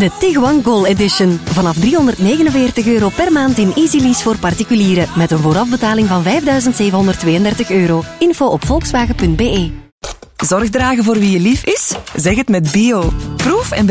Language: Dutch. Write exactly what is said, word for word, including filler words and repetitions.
De Tiguan Goal Edition. Vanaf driehonderdnegenenveertig euro per maand in Easy Lease voor particulieren. Met een voorafbetaling van vijfduizend zevenhonderdtweeëndertig euro. Info op volkswagen punt be. Zorg dragen voor wie je lief is? Zeg het met bio. Proef en